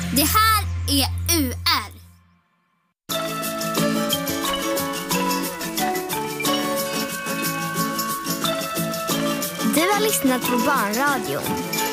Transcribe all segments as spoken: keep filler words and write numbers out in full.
Det här är U R. Du har lyssnat på Barnradion.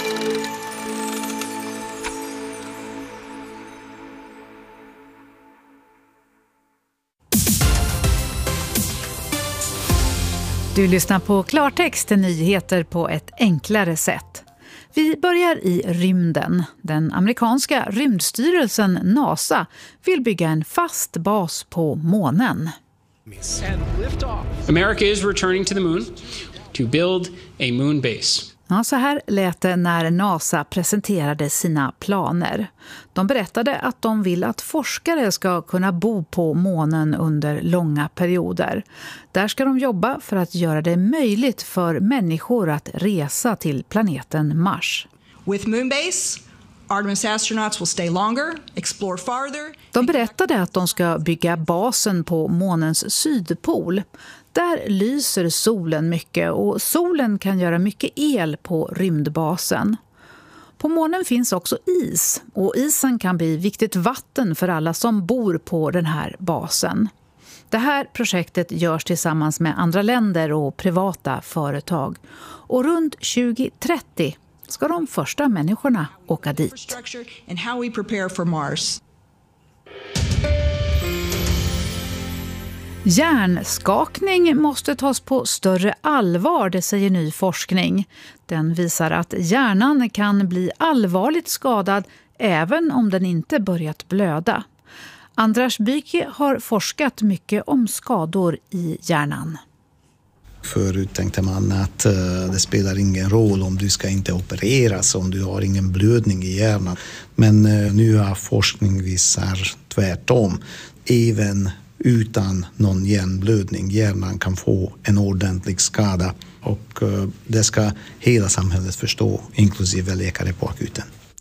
Du lyssnar på Klartext, nyheter på ett enklare sätt. Vi börjar i rymden. Den amerikanska rymdstyrelsen NASA vill bygga en fast bas på månen. America is returning to the moon to build a moon base. Ja, så här lät det när NASA presenterade sina planer. De berättade att de vill att forskare ska kunna bo på månen under långa perioder. Där ska de jobba för att göra det möjligt för människor att resa till planeten Mars. With Moonbase, Artemis astronauts will stay longer, explore farther. De berättade att de ska bygga basen på månens sydpol. Där lyser solen mycket och solen kan göra mycket el på rymdbasen. På månen finns också is och isen kan bli viktigt vatten för alla som bor på den här basen. Det här projektet görs tillsammans med andra länder och privata företag. Och runt tjugo trettio ska de första människorna åka dit. Hjärnskakning måste tas på större allvar, det säger ny forskning. Den visar att hjärnan kan bli allvarligt skadad även om den inte börjat blöda. Andras Byke har forskat mycket om skador i hjärnan. Förut tänkte man att uh, det spelar ingen roll om du ska inte opereras, om du har ingen blödning i hjärnan. Men uh, nu har forskning visar tvärtom. Även utan någon hjärnblödning, hjärnan kan få en ordentlig skada. Och uh, det ska hela samhället förstå, inklusive läkare på akuten.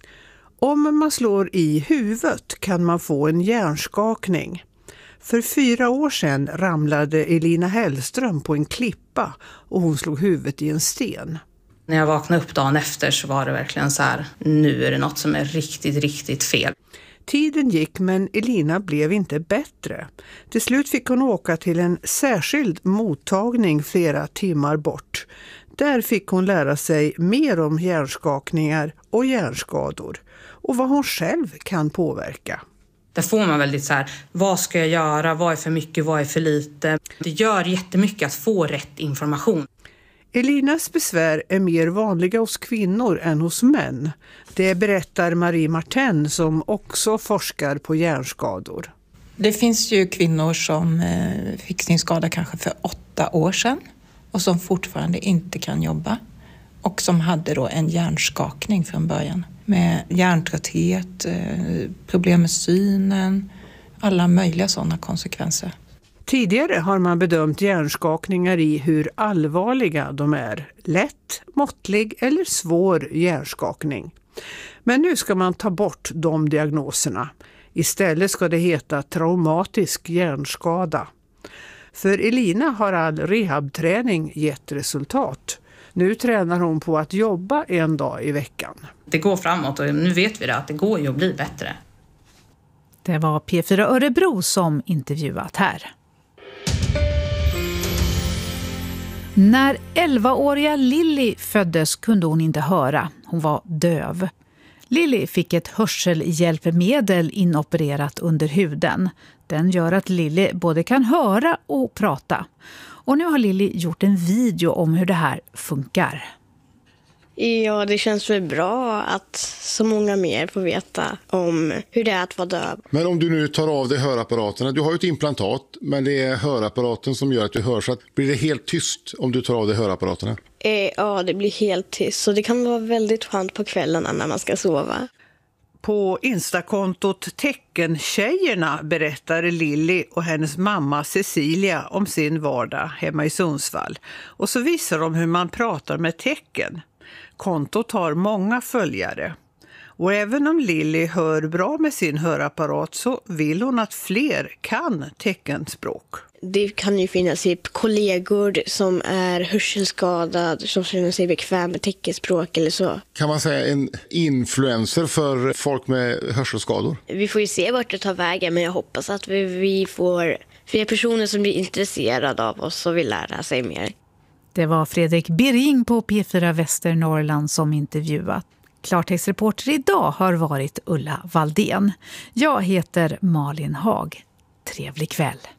Om man slår i huvudet kan man få en hjärnskakning. För fyra år sedan ramlade Elina Hellström på en klippa och hon slog huvudet i en sten. När jag vaknade upp dagen efter så var det verkligen så här, nu är det något som är riktigt, riktigt fel. Tiden gick men Elina blev inte bättre. Till slut fick hon åka till en särskild mottagning flera timmar bort. Där fick hon lära sig mer om hjärnskakningar och hjärnskador och vad hon själv kan påverka. Där får man väldigt så här, vad ska jag göra, vad är för mycket, vad är för lite. Det gör jättemycket att få rätt information. Elinas besvär är mer vanliga hos kvinnor än hos män. Det berättar Marie Martin som också forskar på hjärnskador. Det finns ju kvinnor som fick sin skada kanske för åtta år sedan och som fortfarande inte kan jobba. Och som hade då en hjärnskakning från början med hjärntrötthet, problem med synen, alla möjliga sådana konsekvenser. Tidigare har man bedömt hjärnskakningar i hur allvarliga de är. Lätt, måttlig eller svår hjärnskakning. Men nu ska man ta bort de diagnoserna. Istället ska det heta traumatisk hjärnskada. För Elina har all rehabträning gett resultat. Nu tränar hon på att jobba en dag i veckan. Det går framåt och nu vet vi det, att det går ju att bli bättre. Det var P fyra Örebro som intervjuat här. När elvaåriga Lilly föddes kunde hon inte höra. Hon var döv. Lilly fick ett hörselhjälpmedel inopererat under huden. Den gör att Lilly både kan höra och prata. Och nu har Lilly gjort en video om hur det här funkar. Ja, det känns väl bra att så många mer får veta om hur det är att vara döv. Men om du nu tar av dig hörapparaterna, du har ju ett implantat, men det är hörapparaten som gör att du hör, så att blir det helt tyst om du tar av dig hörapparaterna? Eh, ja, det blir helt tyst, så det kan vara väldigt skönt på kvällarna när man ska sova. På Instakontot Teckentjejerna berättar Lilly och hennes mamma Cecilia om sin vardag hemma i Sundsvall. Och så visar de hur man pratar med tecken. Kontot har många följare. Och även om Lilly hör bra med sin hörapparat så vill hon att fler kan teckenspråk. Det kan ju finnas typ kollegor som är hörselskadade som känner sig bekväm med teckenspråk eller så. Kan man säga en influencer för folk med hörselskador? Vi får ju se vart det tar vägen, men jag hoppas att vi, vi får fler personer som blir intresserade av oss och vill lära sig mer. Det var Fredrik Birring på P fyra Västernorrland som intervjuat. Klartextreporter idag har varit Ulla Valdén. Jag heter Malin Hag. Trevlig kväll.